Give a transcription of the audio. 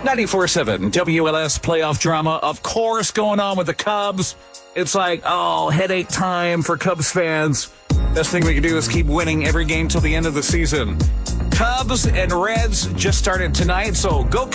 94.7 WLS playoff drama, of course, going on with the Cubs. It's like, headache time for Cubs fans. Best thing we can do is keep winning every game till the end of the season. Cubs and Reds just started tonight, so go